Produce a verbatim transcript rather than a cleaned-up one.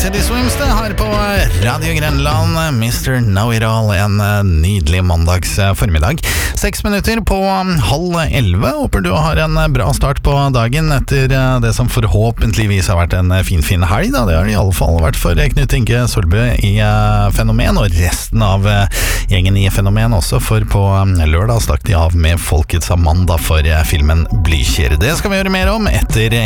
Teddy Swims det her på Radio Grenland, mister Know-It-All, en nydelig mandags formiddag. Seks minutter på halv elleve. Håper du har en bra start på dagen etter det som forhåpentligvis har vært en fin, fin helg. Da. Det har i alle fall vært for Knut Inge Solbø i Fenomen, og resten av gjengen i Fenomen også, for på lørdag stakk de av med Folkets Amanda for filmen Blykjer. Det skal vi gjøre mer om etter